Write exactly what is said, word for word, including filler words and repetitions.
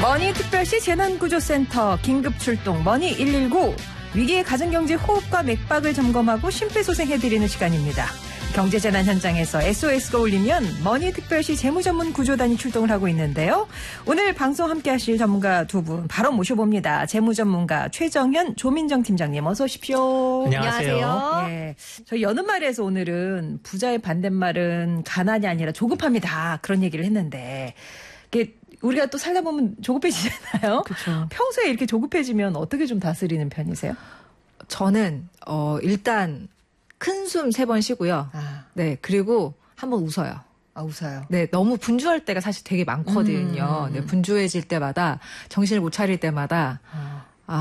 머니특별시 재난구조센터 긴급 출동 머니 일일구. 위기의 가정경제 호흡과 맥박을 점검하고 심폐소생해드리는 시간입니다. 경제재난 현장에서 에스오에스가 울리면 머니특별시 재무전문 구조단이 출동을 하고 있는데요. 오늘 방송 함께하실 전문가 두 분 바로 모셔봅니다. 재무전문가 최정현, 조민정 팀장님 어서 오십시오. 안녕하세요. 네, 저희 여는 말에서 오늘은 부자의 반대말은 가난이 아니라 조급함이다 그런 얘기를 했는데 이게 우리가 또 살다 보면 조급해지잖아요. 그렇죠. 평소에 이렇게 조급해지면 어떻게 좀 다스리는 편이세요? 저는 어 일단 큰 숨 세 번 쉬고요. 아. 네, 그리고 한번 웃어요. 아, 웃어요. 네, 너무 분주할 때가 사실 되게 많거든요. 음. 네, 분주해질 때마다 정신을 못 차릴 때마다 아.